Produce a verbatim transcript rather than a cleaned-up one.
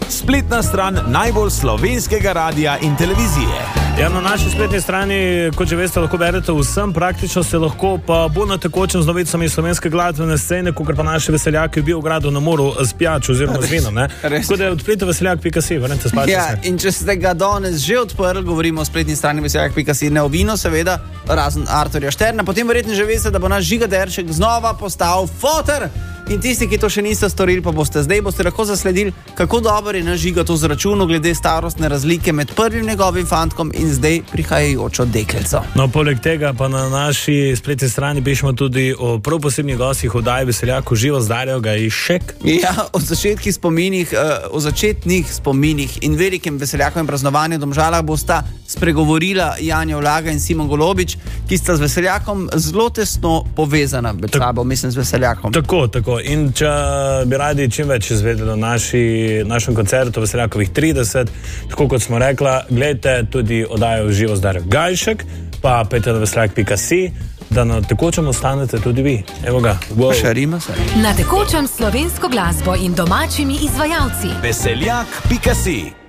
spletna stran najbolj slovenskega radia in televizije. Ja, na naši spletni strani, kot že veste, lahko berete vsem, praktično se lahko pa bo na tekočem z novicami slovenske glasbene scene, kot pa naši veseljaki v Biogradu na moru z pijačo oziroma z vinom. Tako da odprite veseljak pika si, vrnite spati. Ja, in če ste ga danes že odprli, govorimo o spletni strani veseljak pika si, ne o vino, seveda, razen Arturja Šterna, potem verjetno že veste, da bo naš Žiga Deršek znova postal foter. In tisti, ki to še niste storili, pa boste zdaj boste lahko zasledili, kako dobro je naš Žiga to zračunal glede starostne razlike med prvim njegovim fantkom in zdaj prihajajočo deklico. No, poleg tega pa na naši spletni strani pišemo tudi o prav posebnih gostih oddaji Veseljaku Živo Zdarjo Gajšek. Ja, o začetkih spominih, uh, o začetnih spominih in velikem veseljakovem praznovanju v Domžalah bosta spregovorila Janja Vlaga in Simon Golobič, ki sta z Veseljakom zelo tesno povezana med sabo, mislim z Veseljakom. Tako, tako. In če bi radi čim več izvedeli o naši, našem koncertu Veseljakovih trideset, tako kot smo rekla, gledajte tudi oddajo Živo Zdarjo Gajšek, pa pejte na veseljak pika si, da na tekočem ostanete tudi vi. Evo ga. Wow. Še rima se. Na tekočem slovensko glasbo in domačimi izvajalci. veseljak pika si